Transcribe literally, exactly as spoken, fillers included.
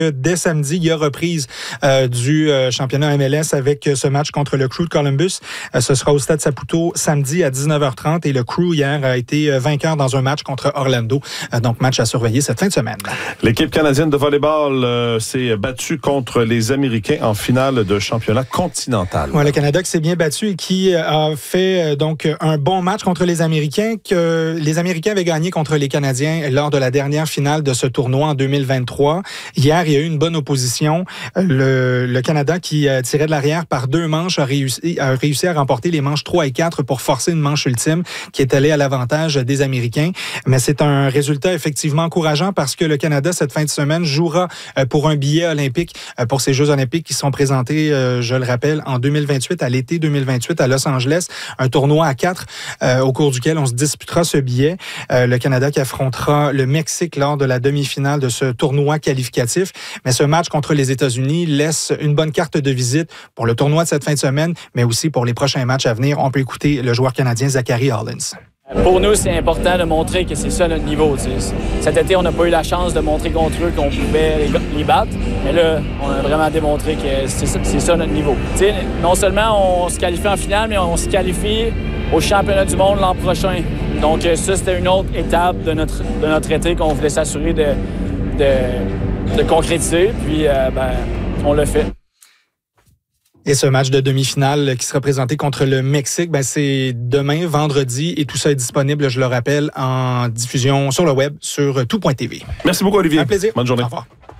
Dès samedi, il y a reprise euh, du euh, championnat M L S avec ce match contre le Crew de Columbus. Euh, ce sera au Stade Saputo samedi à dix-neuf heures trente et le Crew hier a été vainqueur dans un match contre Orlando. Euh, donc match à surveiller cette fin de semaine. L'équipe canadienne de volleyball euh, s'est battue contre les Américains en finale de championnat continental. Ouais, le Canada qui s'est bien battu et qui a fait euh, donc un bon match contre les Américains que les Américains avaient gagné contre les Canadiens lors de la dernière finale de ce tournoi en deux mille vingt-trois. Hier, il y a eu une bonne opposition. Le, le Canada, qui euh, tirait de l'arrière par deux manches, a réussi, a réussi à remporter les manches trois et quatre pour forcer une manche ultime qui est allée à l'avantage des Américains. Mais c'est un résultat effectivement encourageant parce que le Canada, cette fin de semaine, jouera euh, pour un billet olympique euh, pour ces Jeux olympiques qui sont présentés, euh, je le rappelle, en deux mille vingt-huit, à l'été deux mille vingt-huit à Los Angeles. Un tournoi à quatre euh, au cours duquel on se disputera ce billet. Euh, le Canada qui affrontera le Mexique lors de la demi-finale de ce tournoi qualificatif. Mais ce match contre les États-Unis laisse une bonne carte de visite pour le tournoi de cette fin de semaine, mais aussi pour les prochains matchs à venir. On peut écouter le joueur canadien Zachary Hollins. Pour nous, c'est important de montrer que c'est ça notre niveau. T'sais. Cet été, on n'a pas eu la chance de montrer contre eux qu'on pouvait les, les battre, mais là, on a vraiment démontré que c'est ça, c'est ça notre niveau. T'sais, non seulement on se qualifie en finale, mais on se qualifie au championnat du monde l'an prochain. Donc ça, c'était une autre étape de notre, de notre été qu'on voulait s'assurer de, de, de concrétiser, puis euh, ben, on l'a fait. Et ce match de demi-finale qui sera présenté contre le Mexique, ben c'est demain, vendredi, et tout ça est disponible, je le rappelle, en diffusion sur le web, sur tout point t v. Merci beaucoup, Olivier. Un plaisir. Bonne journée. Au revoir.